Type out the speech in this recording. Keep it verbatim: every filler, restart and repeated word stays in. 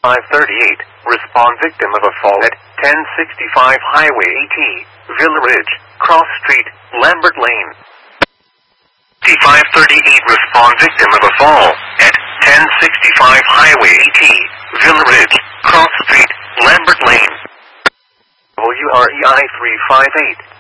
five thirty-eight, respond victim of a fall at ten sixty-five Highway AT, Villa Ridge, Cross Street, Lambert Lane. five thirty-eight, respond victim of a fall at ten sixty-five Highway AT, Villa Ridge, Cross Street, Lambert Lane. W R E I three five eight.